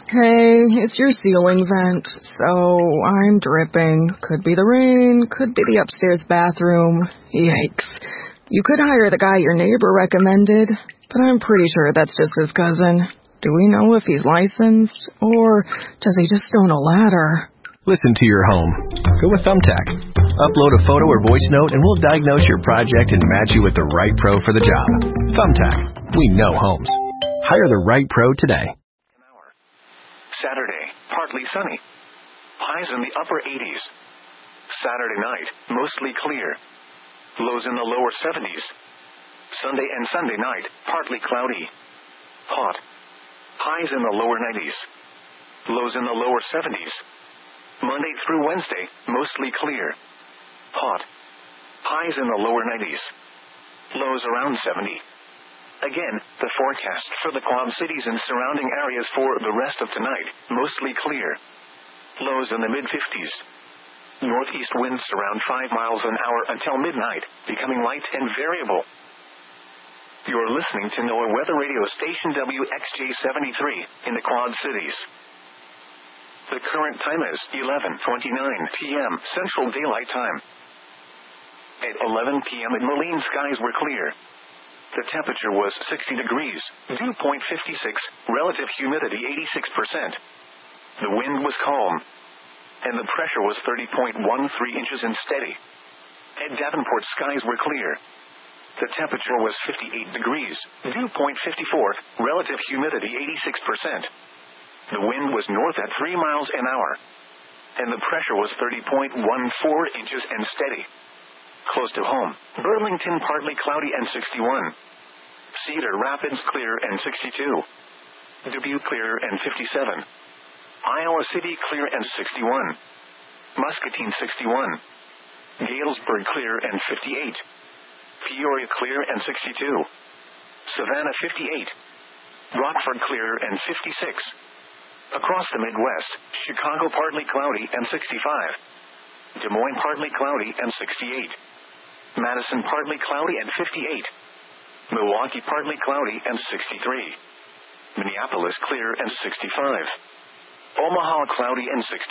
Hey, it's your ceiling vent, so I'm dripping. Could be the rain, could be the upstairs bathroom. Yikes. You could hire the guy your neighbor recommended, but I'm pretty sure that's just his cousin. Do we know if he's licensed, or does he just own a ladder? Listen to your home. Go with Thumbtack. Upload a photo or voice note and we'll diagnose your project and match you with the right pro for the job. Thumbtack. We know homes. Hire the right pro today. Saturday, partly sunny. Highs in the upper 80s. Saturday night, mostly clear. Lows in the lower 70s. Sunday and Sunday night, partly cloudy. Hot. Highs in the lower 90s. Lows in the lower 70s. Monday through Wednesday, mostly clear. Hot. Highs in the lower 90s. Lows around 70. Again, the forecast for the Quad Cities and surrounding areas for the rest of tonight, mostly clear. Lows in the mid-50s. Northeast winds around 5 miles an hour until midnight, becoming light and variable. You're listening to NOAA Weather Radio Station WXJ-73 in the Quad Cities. The current time is 11:29 p.m. Central Daylight Time. At 11 p.m. in Moline, skies were clear. The temperature was 60 degrees, dew point 56, relative humidity 86%. The wind was calm, and the pressure was 30.13 inches and steady. At Davenport, skies were clear. The temperature was 58 degrees, dew point 54, relative humidity 86%. The wind was north at 3 miles an hour, and the pressure was 30.14 inches and steady. Close to home, Burlington partly cloudy and 61. Cedar Rapids clear and 62. Dubuque clear and 57. Iowa City clear and 61. Muscatine 61. Galesburg clear and 58. Peoria clear and 62. Savannah 58. Rockford clear and 56. Across the Midwest, Chicago partly cloudy and 65. Des Moines partly cloudy and 68. Madison partly cloudy and 58. Milwaukee partly cloudy and 63. Minneapolis clear and 65. Omaha cloudy and 66.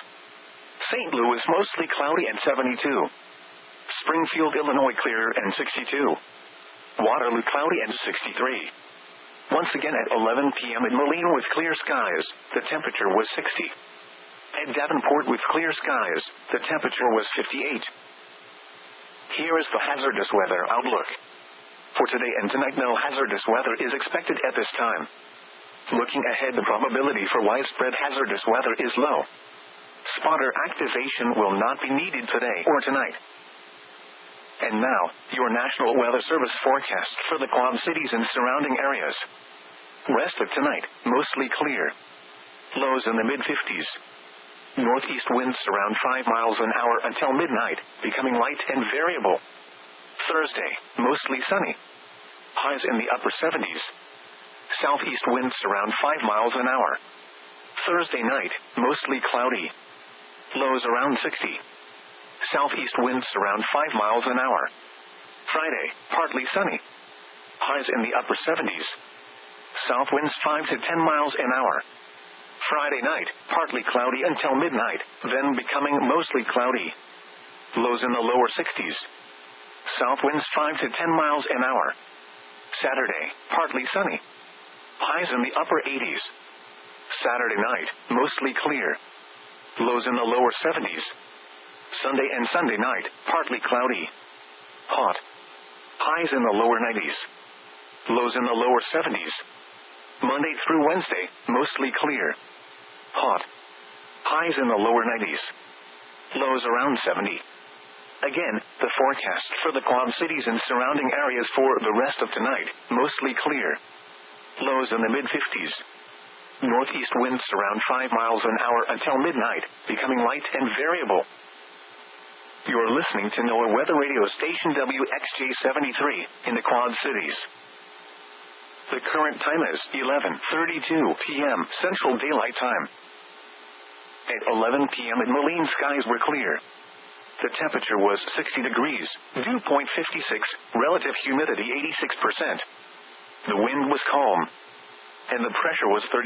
St. Louis mostly cloudy and 72. Springfield, Illinois clear and 62. Waterloo cloudy and 63. Once again at 11 p.m. in Moline with clear skies, the temperature was 60. At Davenport with clear skies, the temperature was 58. Here is the hazardous weather outlook. For today and tonight, no hazardous weather is expected at this time. Looking ahead, the probability for widespread hazardous weather is low. Spotter activation will not be needed today or tonight. And now, your National Weather Service forecast for the Quad Cities and surrounding areas. Rest of tonight, mostly clear. Lows in the mid-50s. Northeast winds around 5 miles an hour until midnight, becoming light and variable. Thursday, mostly sunny. Highs in the upper 70s. Southeast winds around 5 miles an hour. Thursday night, mostly cloudy. Lows around 60. Southeast winds around 5 miles an hour. Friday, partly sunny. Highs in the upper 70s. South winds 5 to 10 miles an hour. Friday night, partly cloudy until midnight, then becoming mostly cloudy. Lows in the lower 60s. South winds 5 to 10 miles an hour. Saturday, partly sunny. Highs in the upper 80s. Saturday night, mostly clear. Lows in the lower 70s. Sunday and Sunday night, partly cloudy. Hot. Highs in the lower 90s. Lows in the lower 70s. Monday through Wednesday, mostly clear. Hot. Highs in the lower 90s. Lows around 70. Again, the forecast for the Quad Cities and surrounding areas for the rest of tonight, mostly clear. Lows in the mid-50s. Northeast winds around 5 miles an hour until midnight, becoming light and variable. You're listening to NOAA Weather Radio Station WXJ-73 in the Quad Cities. The current time is 11:32 p.m. Central Daylight Time. At 11 p.m. in Moline, skies were clear. The temperature was 60 degrees, dew point 56, relative humidity 86%. The wind was calm, and the pressure was 30.